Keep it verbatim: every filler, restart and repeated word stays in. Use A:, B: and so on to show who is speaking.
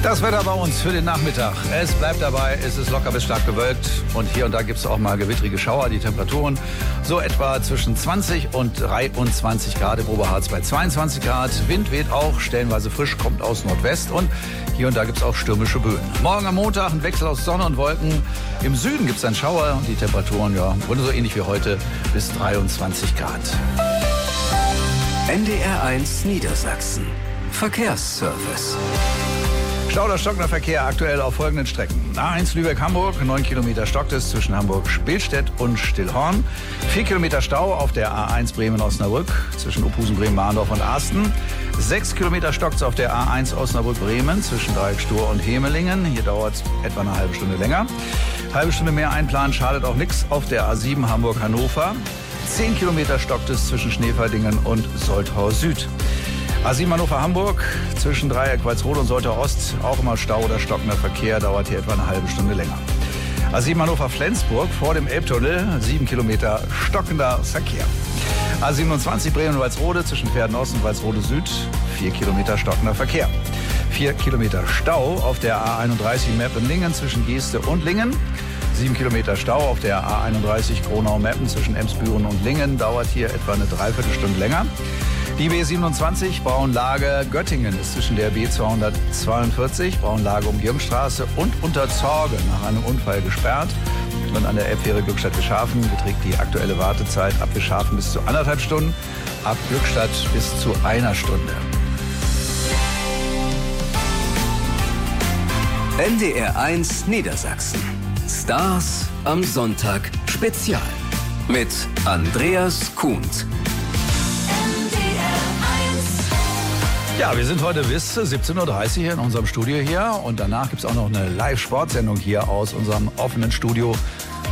A: Das Wetter bei uns für den Nachmittag. Es bleibt dabei, es ist locker bis stark bewölkt und hier und da gibt es auch mal gewittrige Schauer. Die Temperaturen so etwa zwischen zwanzig und dreiundzwanzig Grad, im Oberharz bei zweiundzwanzig Grad. Wind weht auch stellenweise frisch, kommt aus Nordwest und hier und da gibt es auch stürmische Böen. Morgen am Montag ein Wechsel aus Sonne und Wolken. Im Süden gibt es einen Schauer und die Temperaturen, ja, wurden so ähnlich wie heute bis dreiundzwanzig Grad.
B: N D R eins Niedersachsen. Verkehrsservice.
A: Stau oder stockender Verkehr aktuell auf folgenden Strecken. A eins Lübeck-Hamburg, neun Kilometer stockt es zwischen Hamburg-Spilstedt und Stillhorn. vier Kilometer Stau auf der A eins Bremen-Osnabrück zwischen Opusen, Bremen-Mahndorf und Arsten. sechs Kilometer stockt es auf der A eins Osnabrück-Bremen zwischen Dreieckstur und Hemelingen. Hier dauert es etwa eine halbe Stunde länger. Halbe Stunde mehr einplanen schadet auch nichts auf der A sieben Hamburg-Hannover. zehn Kilometer stockt es zwischen Schneeferdingen und Soltau Süd. A sieben Hannover-Hamburg zwischen Dreieck, Walsrode und Soltau Ost, auch immer Stau oder stockender Verkehr, dauert hier etwa eine halbe Stunde länger. A sieben Hannover-Flensburg vor dem Elbtunnel, sieben Kilometer stockender Verkehr. A siebenundzwanzig Bremen-Walsrode zwischen Pferden-Ost und Walsrode Süd, vier Kilometer stockender Verkehr. vier Kilometer Stau auf der A einunddreißig Meppen-Lingen zwischen Geeste und Lingen. sieben Kilometer Stau auf der A einunddreißig Kronau-Meppen zwischen Emsbüren und Lingen, dauert hier etwa eine Dreiviertelstunde länger. Die B siebenundzwanzig Braunlage-Göttingen ist zwischen der B zweihundertzweiundvierzig Braunlage-Umgehungsstraße und Unterzorge nach einem Unfall gesperrt. Und an der Elbfähre Glückstadt-Wischhafen beträgt die aktuelle Wartezeit ab Wischhafen bis zu anderthalb Stunden, ab Glückstadt bis zu einer Stunde.
B: N D R eins Niedersachsen. Stars am Sonntag Spezial mit Andreas Kuhnt.
A: Ja, wir sind heute bis siebzehn Uhr dreißig hier in unserem Studio hier und danach gibt es auch noch eine Live-Sportsendung hier aus unserem offenen Studio